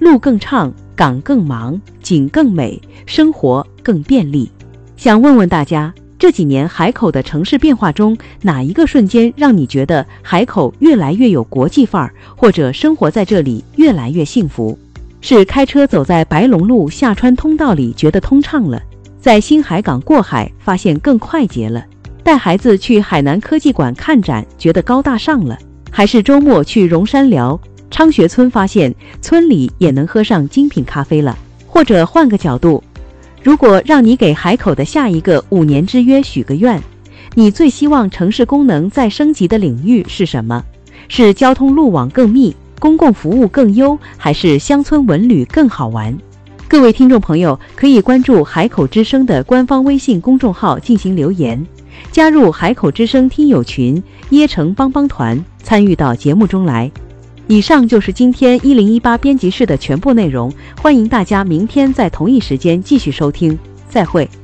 路更畅，港更忙，景更美，生活更便利。想问问大家，这几年海口的城市变化中，哪一个瞬间让你觉得海口越来越有国际范儿，或者生活在这里越来越幸福？是开车走在白龙路下川通道里觉得通畅了，在新海港过海发现更快捷了，带孩子去海南科技馆看展觉得高大上了，还是周末去荣山寮昌学村发现村里也能喝上精品咖啡了？或者换个角度，如果让你给海口的下一个5年之约许个愿，你最希望城市功能再升级的领域是什么？是交通路网更密，公共服务更优，还是乡村文旅更好玩？各位听众朋友可以关注海口之声的官方微信公众号进行留言，加入海口之声听友群椰城帮帮团，参与到节目中来。以上就是今天1018编辑室的全部内容，欢迎大家明天在同一时间继续收听，再会。